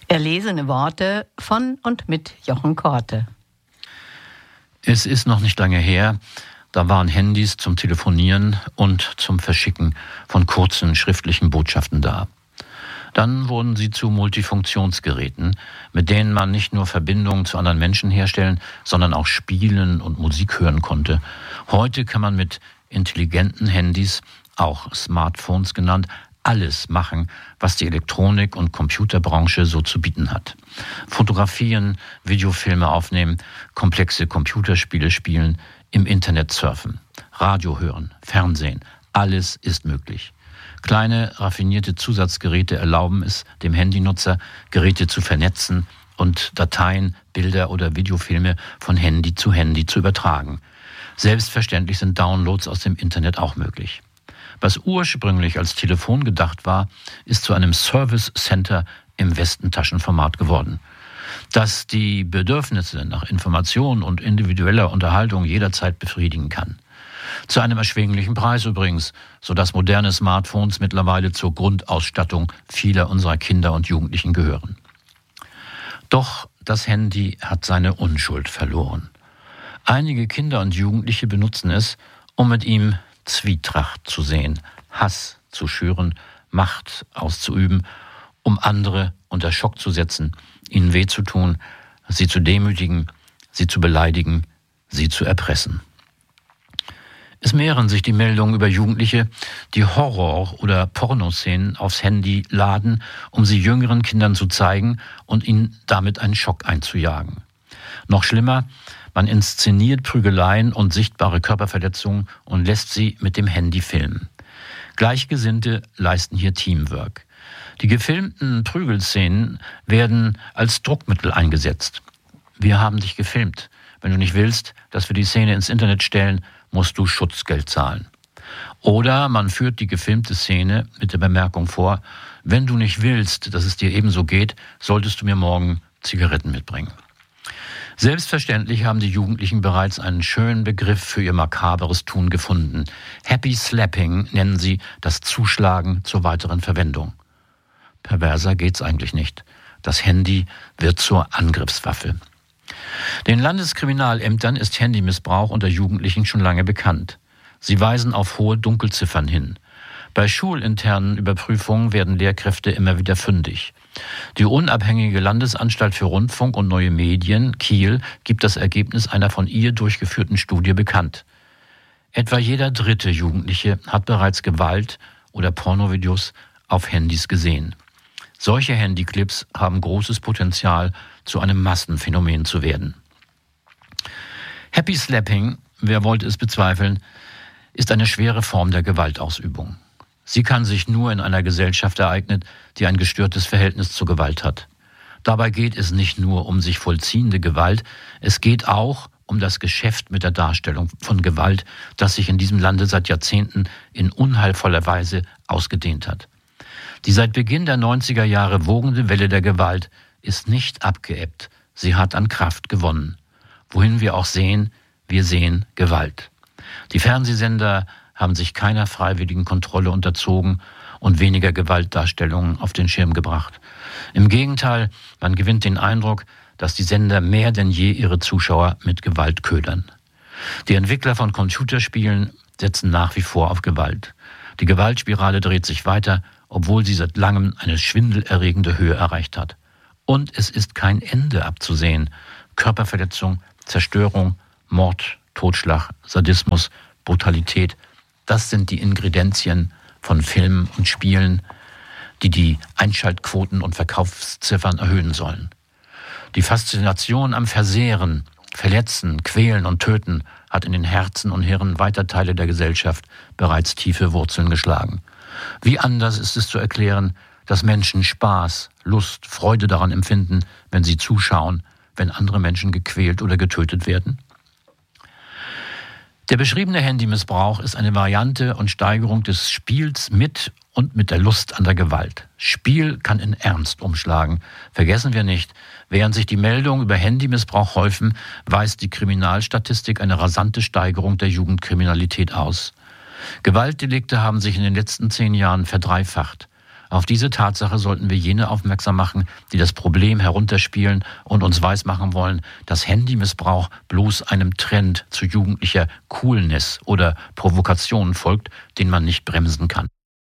Erlesene Worte von und mit Jochen Korte. Es ist noch nicht lange her, da waren Handys zum Telefonieren und zum Verschicken von kurzen schriftlichen Botschaften da. Dann wurden sie zu Multifunktionsgeräten, mit denen man nicht nur Verbindungen zu anderen Menschen herstellen, sondern auch spielen und Musik hören konnte. Heute kann man mit intelligenten Handys, auch Smartphones genannt, alles machen, was die Elektronik- und Computerbranche so zu bieten hat. Fotografieren, Videofilme aufnehmen, komplexe Computerspiele spielen, im Internet surfen, Radio hören, Fernsehen, alles ist möglich. Kleine, raffinierte Zusatzgeräte erlauben es dem Handynutzer, Geräte zu vernetzen und Dateien, Bilder oder Videofilme von Handy zu übertragen. Selbstverständlich sind Downloads aus dem Internet auch möglich. Was ursprünglich als Telefon gedacht war, ist zu einem Service Center im Westentaschenformat geworden, das die Bedürfnisse nach Information und individueller Unterhaltung jederzeit befriedigen kann. Zu einem erschwinglichen Preis übrigens, sodass moderne Smartphones mittlerweile zur Grundausstattung vieler unserer Kinder und Jugendlichen gehören. Doch das Handy hat seine Unschuld verloren. Einige Kinder und Jugendliche benutzen es, um mit ihm Zwietracht zu sehen, Hass zu schüren, Macht auszuüben, um andere unter Schock zu setzen, ihnen weh zu tun, sie zu demütigen, sie zu beleidigen, sie zu erpressen. Es mehren sich die Meldungen über Jugendliche, die Horror- oder Pornoszenen aufs Handy laden, um sie jüngeren Kindern zu zeigen und ihnen damit einen Schock einzujagen. Noch schlimmer, man inszeniert Prügeleien und sichtbare Körperverletzungen und lässt sie mit dem Handy filmen. Gleichgesinnte leisten hier Teamwork. Die gefilmten Prügelszenen werden als Druckmittel eingesetzt. Wir haben dich gefilmt. Wenn du nicht willst, dass wir die Szene ins Internet stellen, musst du Schutzgeld zahlen. Oder man führt die gefilmte Szene mit der Bemerkung vor, wenn du nicht willst, dass es dir ebenso geht, solltest du mir morgen Zigaretten mitbringen. Selbstverständlich haben die Jugendlichen bereits einen schönen Begriff für ihr makaberes Tun gefunden. Happy Slapping nennen sie das Zuschlagen zur weiteren Verwendung. Perverser geht's eigentlich nicht. Das Handy wird zur Angriffswaffe. Den Landeskriminalämtern ist Handymissbrauch unter Jugendlichen schon lange bekannt. Sie weisen auf hohe Dunkelziffern hin. Bei schulinternen Überprüfungen werden Lehrkräfte immer wieder fündig. Die unabhängige Landesanstalt für Rundfunk und Neue Medien, Kiel, gibt das Ergebnis einer von ihr durchgeführten Studie bekannt. Etwa jeder dritte Jugendliche hat bereits Gewalt oder Pornovideos auf Handys gesehen. Solche Handyclips haben großes Potenzial, zu einem Massenphänomen zu werden. Happy Slapping, wer wollte es bezweifeln, ist eine schwere Form der Gewaltausübung. Sie kann sich nur in einer Gesellschaft ereignen, die ein gestörtes Verhältnis zur Gewalt hat. Dabei geht es nicht nur um sich vollziehende Gewalt, es geht auch um das Geschäft mit der Darstellung von Gewalt, das sich in diesem Lande seit Jahrzehnten in unheilvoller Weise ausgedehnt hat. Die seit Beginn der 90er Jahre wogende Welle der Gewalt ist nicht abgeebbt, sie hat an Kraft gewonnen. Wohin wir auch sehen, wir sehen Gewalt. Die Fernsehsender haben sich keiner freiwilligen Kontrolle unterzogen und weniger Gewaltdarstellungen auf den Schirm gebracht. Im Gegenteil, man gewinnt den Eindruck, dass die Sender mehr denn je ihre Zuschauer mit Gewalt ködern. Die Entwickler von Computerspielen setzen nach wie vor auf Gewalt. Die Gewaltspirale dreht sich weiter, obwohl sie seit langem eine schwindelerregende Höhe erreicht hat. Und es ist kein Ende abzusehen. Körperverletzung, Zerstörung, Mord, Totschlag, Sadismus, Brutalität, das sind die Ingredienzien von Filmen und Spielen, die die Einschaltquoten und Verkaufsziffern erhöhen sollen. Die Faszination am Versehren, Verletzen, Quälen und Töten hat in den Herzen und Hirnen weiter Teile der Gesellschaft bereits tiefe Wurzeln geschlagen. Wie anders ist es zu erklären, dass Menschen Spaß, Lust, Freude daran empfinden, wenn sie zuschauen, wenn andere Menschen gequält oder getötet werden? Der beschriebene Handymissbrauch ist eine Variante und Steigerung des Spiels mit und mit der Lust an der Gewalt. Spiel kann in Ernst umschlagen. Vergessen wir nicht, während sich die Meldungen über Handymissbrauch häufen, weist die Kriminalstatistik eine rasante Steigerung der Jugendkriminalität aus. Gewaltdelikte haben sich in den letzten 10 Jahren verdreifacht. Auf diese Tatsache sollten wir jene aufmerksam machen, die das Problem herunterspielen und uns weismachen wollen, dass Handymissbrauch bloß einem Trend zu jugendlicher Coolness oder Provokation folgt, den man nicht bremsen kann.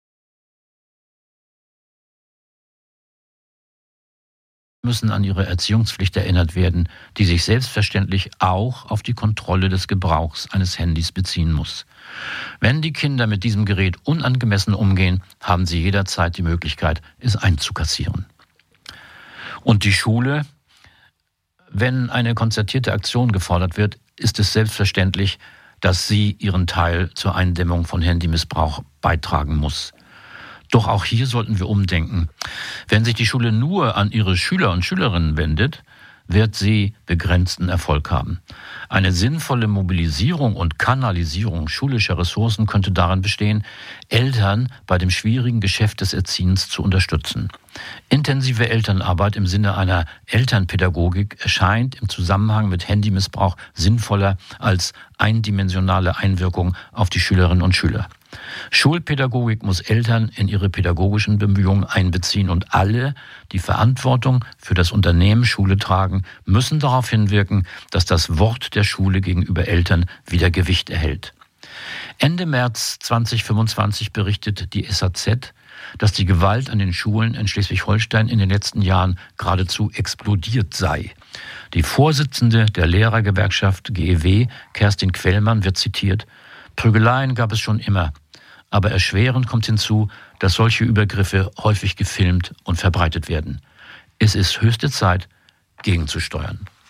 Müssen an ihre Erziehungspflicht erinnert werden, die sich selbstverständlich auch auf die Kontrolle des Gebrauchs eines Handys beziehen muss. Wenn die Kinder mit diesem Gerät unangemessen umgehen, haben sie jederzeit die Möglichkeit, es einzukassieren. Und die Schule? Wenn eine konzertierte Aktion gefordert wird, ist es selbstverständlich, dass sie ihren Teil zur Eindämmung von Handymissbrauch beitragen muss. Doch auch hier sollten wir umdenken. Wenn sich die Schule nur an ihre Schüler und Schülerinnen wendet, wird sie begrenzten Erfolg haben. Eine sinnvolle Mobilisierung und Kanalisierung schulischer Ressourcen könnte darin bestehen, Eltern bei dem schwierigen Geschäft des Erziehens zu unterstützen. Intensive Elternarbeit im Sinne einer Elternpädagogik erscheint im Zusammenhang mit Handymissbrauch sinnvoller als eindimensionale Einwirkung auf die Schülerinnen und Schüler. Schulpädagogik muss Eltern in ihre pädagogischen Bemühungen einbeziehen und alle, die Verantwortung für das Unternehmen Schule tragen, müssen darauf hinwirken, dass das Wort der Schule gegenüber Eltern wieder Gewicht erhält. Ende März 2025 berichtet die SAZ, dass die Gewalt an den Schulen in Schleswig-Holstein in den letzten Jahren geradezu explodiert sei. Die Vorsitzende der Lehrergewerkschaft GEW, Kerstin Quellmann, wird zitiert: Prügeleien gab es schon immer. Aber erschwerend kommt hinzu, dass solche Übergriffe häufig gefilmt und verbreitet werden. Es ist höchste Zeit, gegenzusteuern.